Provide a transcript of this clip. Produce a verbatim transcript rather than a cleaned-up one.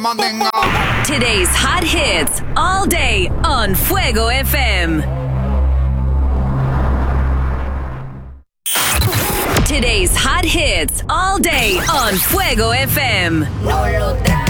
Today's hot hits all day on Fuego F M. Today's hot hits all day on Fuego F M. No lo traes.